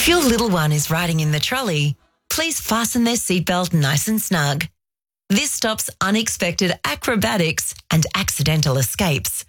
your little one is riding in the trolley, please fasten their seatbelt nice and snug. This stops unexpected acrobatics and accidental escapes.